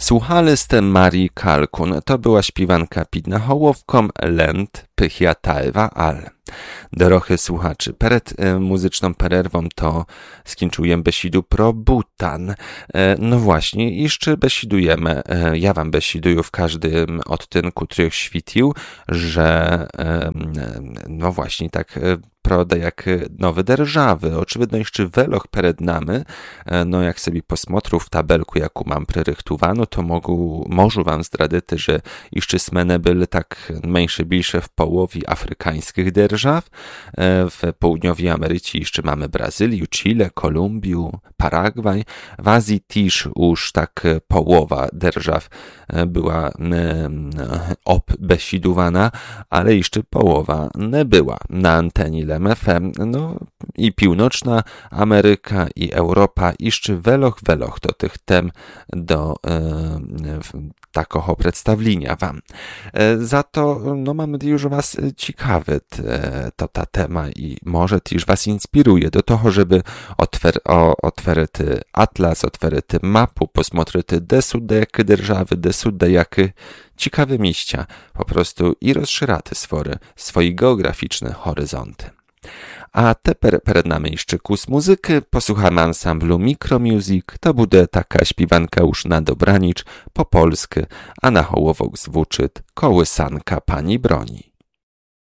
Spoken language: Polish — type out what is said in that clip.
Słuchali ste Marii Kalkun. To była śpiewanka pід nahołowką Lent Pychia Taewa Al. Dorochy słuchaczy, przed muzyczną pererwą to skończyłem besidu pro Butan. No właśnie, jeszcze besidujemy. Ja wam besiduję w każdym odtynku, których świecił, że no właśnie tak proda jak nowe derżawy. Oczywiście jeszcze weloch przed nami, no jak sobie posmotru w tabelku, jaką mam prerychtowano, to mogę wam zdradyty, że jeszcze smene były tak mniejsze, bliższe w połowie afrykańskich derżaw. W południowej Ameryce jeszcze mamy Brazylię, Chile, Kolumbię, Paragwaj. W Azji też już tak połowa derżaw była obesidowana, ale jeszcze połowa nie była na antenie LMFM. No i północna Ameryka i Europa jeszcze weloch do tych tem do takiego przedstawienia wam. Za to no mam nadzieję, że was ciekawy to ta tema i może też was inspiruje do toho, żeby otworzyć atlas, otworzyć mapu, posмотрeć desude jakie держаwy, desude jakie ciekawe miejsca po prostu i rozszerzać swoje geograficzne horyzonty. A teper przed nami jeszcze kus muzyki, posłuchamy ansamblu Micromusic, to będzie taka śpiewanka już na dobranicz, po polsku, a na hołowok zwuczyt kołysanka pani broni.